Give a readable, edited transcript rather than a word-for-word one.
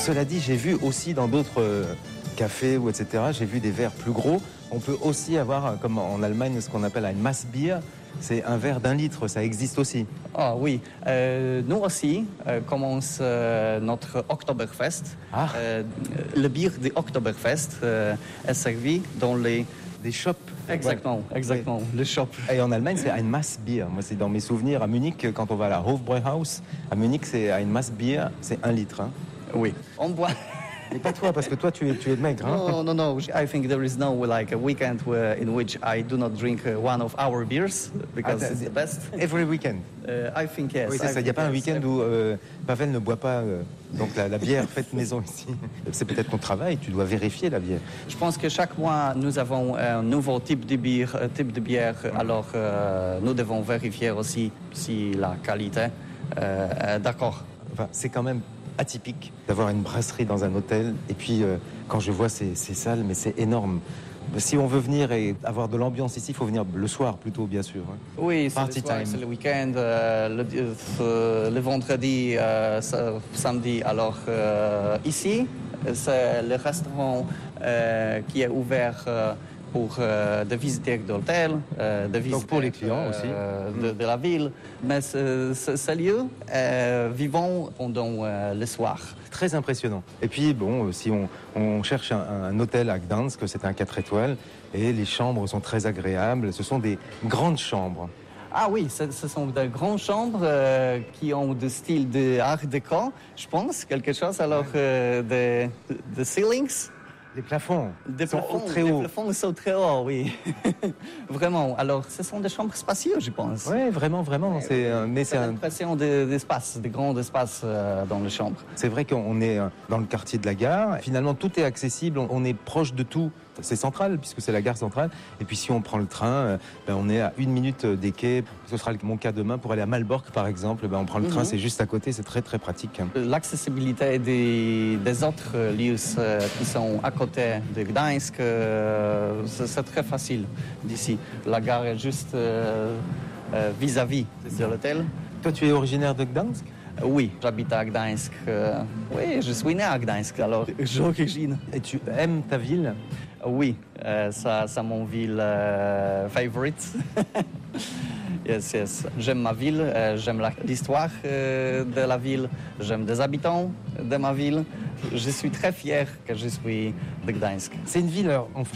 Cela dit, j'ai vu aussi dans d'autres cafés ou etc., j'ai vu des verres plus gros. On peut aussi avoir, comme en Allemagne, ce qu'on appelle un Massbier. C'est un verre d'1 litre, ça existe aussi. Ah oui, nous aussi commence notre Oktoberfest. Ah. Le bière de Oktoberfest est servi dans les... Des shops. Exactement, Ouais. exactement, le shop. Et en Allemagne, c'est ein Massbier. Moi, c'est dans mes souvenirs à Munich, quand on va à la Hofbräuhaus. À Munich, c'est ein Massbier, c'est 1 litre. Hein. Oui, on boit... Et pas toi, parce que toi, tu es maigre. Hein. No. I think there is no like a weekend in which I do not drink one of our beers because it's the best. Every weekend. I think yes. Oui, c'est ça. Il n'y a pas un week-end où Pavel ne boit pas donc la bière faite maison ici. C'est peut-être ton travail, tu dois vérifier la bière. Je pense que chaque mois, nous avons un nouveau type de bière. Alors, nous devons vérifier aussi si la qualité est d'accord. Enfin, c'est quand même atypique d'avoir une brasserie dans un hôtel. Et puis, quand je vois ces salles, mais c'est énorme. Si on veut venir et avoir de l'ambiance ici, il faut venir le soir plutôt, bien sûr. Hein. Oui, Party time. C'est le week-end, le vendredi, samedi. Alors, ici, c'est le restaurant qui est ouvert pour des visiteurs d'hôtel, des visiteurs pour les clients aussi. De la ville. Mais ce lieu est vivant pendant le soir. Très impressionnant. Et puis, bon, si on cherche un hôtel à Gdansk, c'est un 4 étoiles, et les chambres sont très agréables. Ce sont des grandes chambres. Ah oui, ce sont de grandes chambres qui ont du style de art déco, je pense, quelque chose. Alors, des ceilings. Les plafonds sont très hauts. Les plafonds sont très hauts, oui. Vraiment. Alors, ce sont des chambres spacieuses, je pense. Oui, vraiment. C'est l'impression d'espace, de grands espaces dans les chambres. C'est vrai qu'on est dans le quartier de la gare. Finalement, tout est accessible. On est proche de tout. C'est central, puisque c'est la gare centrale. Et puis, si on prend le train, on est à 1 minute des quais. Ce sera mon cas demain. Pour aller à Malbork, par exemple, on prend le train, c'est juste à côté. C'est très, très pratique. L'accessibilité des autres lieux qui sont à côté de Gdańsk, c'est très facile d'ici. La gare est juste vis-à-vis de l'hôtel. Toi, tu es originaire de Gdańsk ? Oui, j'habite à Gdańsk. Oui, je suis né à Gdańsk, alors j'origine. Et tu aimes ta ville ? Oui, c'est mon ville favorite. Yes. J'aime ma ville, j'aime l'histoire de la ville, j'aime les habitants de ma ville. Je suis très fier que je suis de Gdańsk. C'est une ville en